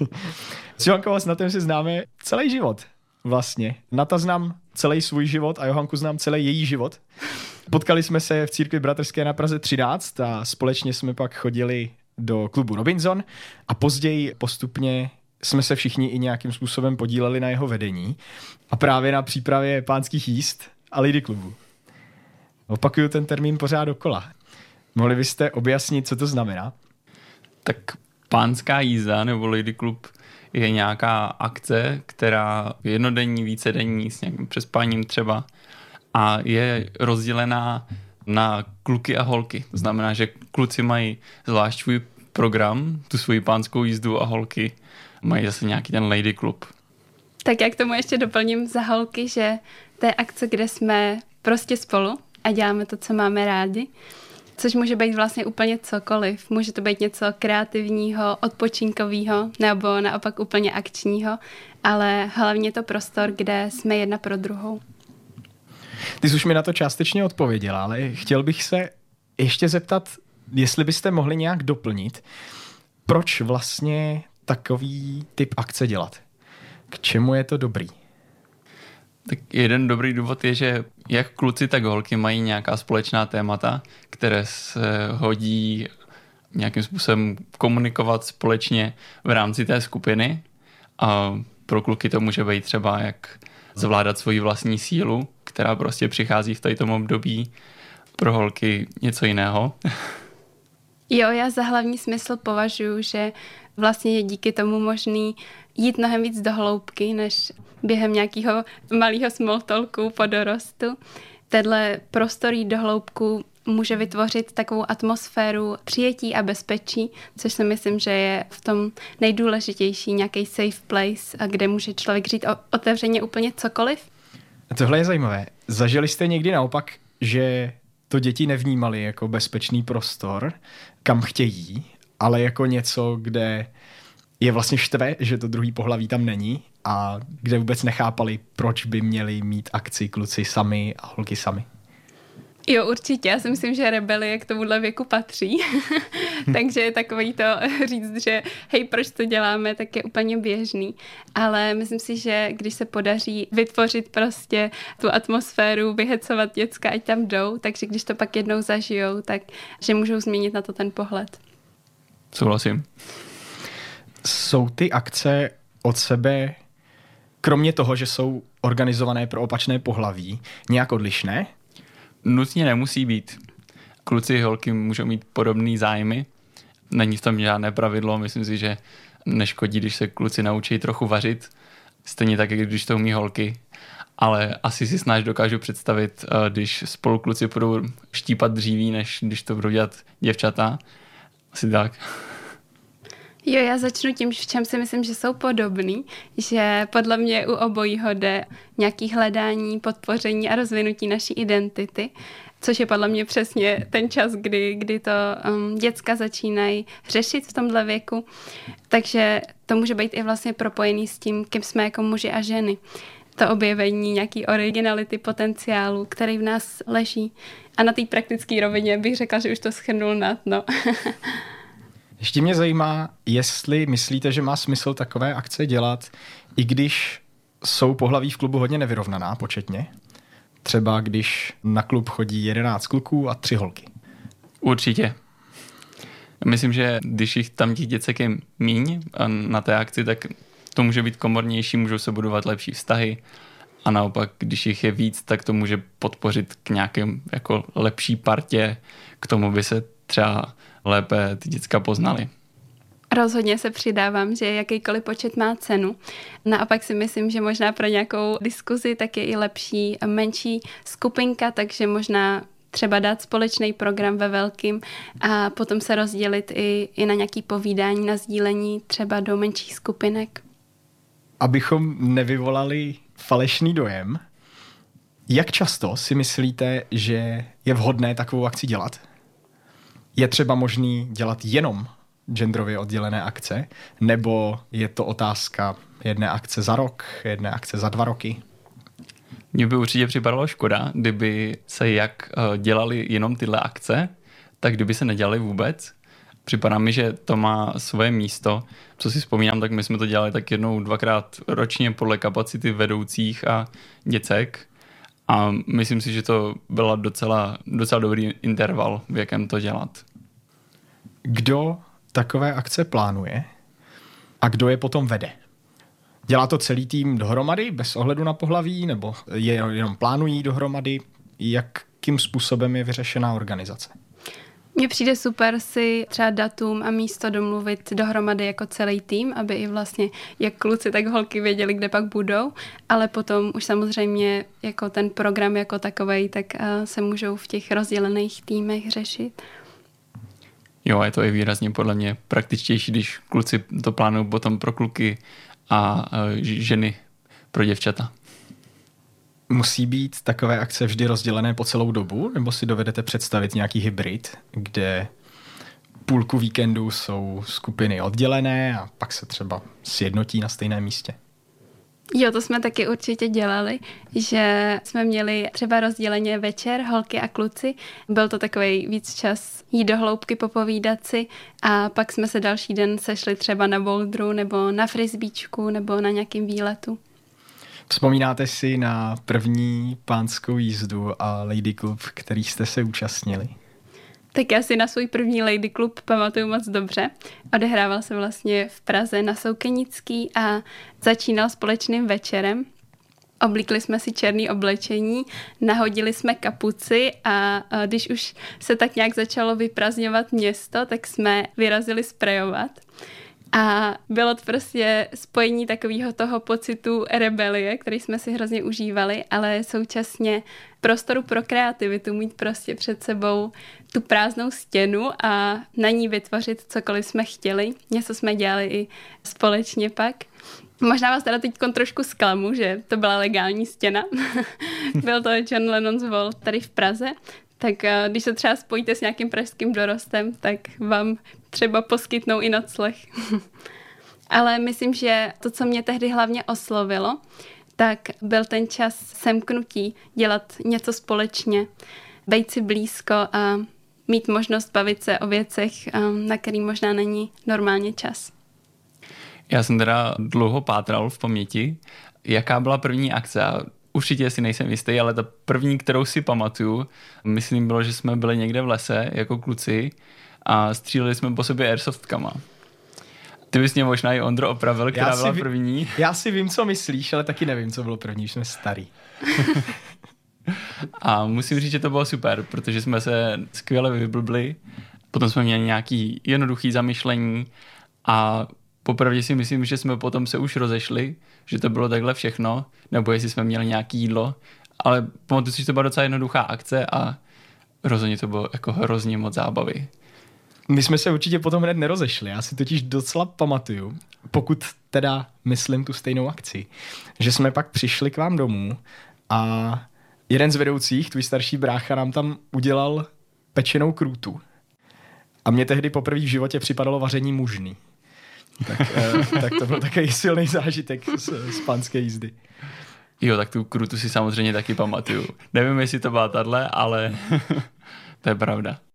S Johankou a s Natem se známe celý život vlastně. Nata znám celý svůj život a Johanku znám celý její život. Potkali jsme se v církvi bratrské na Praze 13 a společně jsme pak chodili do klubu Robinson a později postupně jsme se všichni i nějakým způsobem podíleli na jeho vedení a právě na přípravě pánských jízd a Lady klubu. Opakuju ten termín pořád dokola. Mohli byste objasnit, co to znamená? Tak pánská jízda nebo Lady Club je nějaká akce, která je jednodenní, vícedenní, s nějakým přespáním třeba a je rozdělená na kluky a holky. To znamená, že kluci mají zvlášť svůj program, tu svoji pánskou jízdu a holky mají zase nějaký ten Lady Club. Tak já k tomu ještě doplním za holky, že to je akce, kde jsme prostě spolu a děláme to, co máme rádi. Což může být vlastně úplně cokoliv. Může to být něco kreativního, odpočinkového nebo naopak úplně akčního, ale hlavně to prostor, kde jsme jedna pro druhou. Ty jsi už mi na to částečně odpověděla, ale chtěl bych se ještě zeptat, jestli byste mohli nějak doplnit, proč vlastně takový typ akce dělat? K čemu je to dobrý? Tak jeden dobrý důvod je, že jak kluci, tak holky mají nějaká společná témata, které se hodí nějakým způsobem komunikovat společně v rámci té skupiny. A pro kluky to může být třeba, jak zvládat svoji vlastní sílu, která prostě přichází v tom období. Pro holky něco jiného. Jo, já za hlavní smysl považuji, že vlastně je díky tomu možný jít mnohem víc do hloubky, než během nějakého malého small talku po dorostu. Tenhle prostor jít do hloubku může vytvořit takovou atmosféru přijetí a bezpečí, což si myslím, že je v tom nejdůležitější, nějaký safe place, a kde může člověk říct otevřeně úplně cokoliv. Tohle je zajímavé. Zažili jste někdy naopak, že to děti nevnímali jako bezpečný prostor, kam chtějí, ale jako něco, kde je vlastně štve, že to druhý pohlaví tam není a kde vůbec nechápali, proč by měli mít akci kluci sami a holky sami. Jo, určitě. Já si myslím, že rebelie k tomuhle věku patří. Takže je takový to říct, že hej, proč to děláme, tak je úplně běžný. Ale myslím si, že když se podaří vytvořit prostě tu atmosféru, vyhecovat děcka, ať tam jdou, takže když to pak jednou zažijou, tak že můžou změnit na to ten pohled. Souhlasím. Jsou ty akce od sebe, kromě toho, že jsou organizované pro opačné pohlaví, nějak odlišné? Nutně nemusí být. Kluci i holky můžou mít podobné zájmy. Není v tom žádné pravidlo. Myslím si, že neškodí, když se kluci naučí trochu vařit. Stejně tak, jak když to umí holky. Ale asi si snáš dokážu představit, když spolu kluci budou štípat dříví, než když to budou dělat děvčata. Asi tak. Jo, já začnu tím, v čem si myslím, že jsou podobný, že podle mě u obojího jde nějaký hledání, podpoření a rozvinutí naší identity, což je podle mě přesně ten čas, kdy to děcka začínají řešit v tomhle věku. Takže to může být i vlastně propojený s tím, kým jsme jako muži a ženy. To objevení nějaký originality, potenciálu, který v nás leží. A na té praktické rovině bych řekla, že už to shrnul Nat, no. Ještě mě zajímá, jestli myslíte, že má smysl takové akce dělat, i když jsou pohlaví v klubu hodně nevyrovnaná početně. Třeba když na klub chodí 11 kluků a 3 holky. Určitě. Myslím, že když jich tam těch děcek je míň na té akci, tak to může být komornější, můžou se budovat lepší vztahy a naopak, když jich je víc, tak to může podpořit k nějakém jako lepší partě, k tomu by se třeba lépe ty děcka poznali. Rozhodně se přidávám, že jakýkoliv počet má cenu. Naopak si myslím, že možná pro nějakou diskuzi tak je i lepší menší skupinka, takže možná třeba dát společný program ve velkým a potom se rozdělit i na nějaký povídání, na sdílení třeba do menších skupinek. Abychom nevyvolali falešný dojem, jak často si myslíte, že je vhodné takovou akci dělat? Je třeba možný dělat jenom genderově oddělené akce, nebo je to otázka jedné akce za rok, jedné akce za 2 roky? Mně by určitě připadalo škoda, kdyby se jak dělali jenom tyhle akce, tak kdyby se nedělali vůbec. Připadá mi, že to má svoje místo. Co si vzpomínám, tak my jsme to dělali tak 1-2krát ročně podle kapacity vedoucích a děcek. A myslím si, že to byla docela dobrý interval, v jakém to dělat. Kdo takové akce plánuje a kdo je potom vede? Dělá to celý tým dohromady, bez ohledu na pohlaví, nebo je jenom plánují dohromady? Jakým způsobem je vyřešená organizace? Mně přijde super si třeba datum a místo domluvit dohromady jako celý tým, aby i vlastně jak kluci, tak holky věděli, kde pak budou, ale potom už samozřejmě jako ten program jako takovej, tak se můžou v těch rozdělených týmech řešit. Jo, je to i výrazně podle mě praktičtější, když kluci to plánují potom pro kluky a ženy pro děvčata. Musí být takové akce vždy rozdělené po celou dobu, nebo si dovedete představit nějaký hybrid, kde půlku víkendu jsou skupiny oddělené a pak se třeba sjednotí na stejném místě? Jo, to jsme taky určitě dělali, že jsme měli třeba rozděleně večer, holky a kluci. Byl to takový víc čas jít do hloubky, popovídat si a pak jsme se další den sešli třeba na bouldru nebo na frisbeečku nebo na nějakým výletu. Vzpomínáte si na první pánskou jízdu a Lady Club, který jste se účastnili? Tak já si na svůj první Lady Club pamatuju moc dobře. Odehrával se vlastně v Praze na Soukenický a začínal společným večerem. Oblíkli jsme si černé oblečení, nahodili jsme kapuci a když už se tak nějak začalo vyprazňovat město, tak jsme vyrazili sprejovat. A bylo to prostě spojení takového toho pocitu rebelie, který jsme si hrozně užívali, ale současně prostoru pro kreativitu, mít prostě před sebou tu prázdnou stěnu a na ní vytvořit cokoliv jsme chtěli. Něco jsme dělali i společně pak. Možná vás teda teď trošku zklamu, že to byla legální stěna. Byl to John Lennon's Vault tady v Praze. Tak když se třeba spojíte s nějakým pražským dorostem, tak vám třeba poskytnou i nocleh. Ale myslím, že to, co mě tehdy hlavně oslovilo, tak byl ten čas semknutí, dělat něco společně, být si blízko a mít možnost bavit se o věcech, na který možná není normálně čas. Já jsem teda dlouho pátral v paměti, jaká byla první akce. Určitě si nejsem jistý, ale ta první, kterou si pamatuju, myslím bylo, že jsme byli někde v lese jako kluci a stříleli jsme po sobě airsoftkama. Ty bys mě možná i Ondro opravil, která byla první. Já si vím, co myslíš, ale taky nevím, co bylo první, už jsme starý. A musím říct, že to bylo super, protože jsme se skvěle vyblbli, potom jsme měli nějaký jednoduchý zamyšlení a popravdě si myslím, že jsme potom se už rozešli, že to bylo takhle všechno, nebo jestli jsme měli nějaké jídlo, ale pamatuju si, že to byla docela jednoduchá akce a rozhodně to bylo jako hrozně moc zábavy. My jsme se určitě potom hned nerozešli, já si totiž docela pamatuju, pokud teda myslím tu stejnou akci, že jsme pak přišli k vám domů a jeden z vedoucích, tvůj starší brácha, nám tam udělal pečenou krůtu. A mě tehdy poprvé v životě připadalo vaření mužný. Tak to byl takový silný zážitek z pánské jízdy. Jo, tak tu krutu si samozřejmě taky pamatuju. Nevím, jestli to byla tahle, ale to je pravda.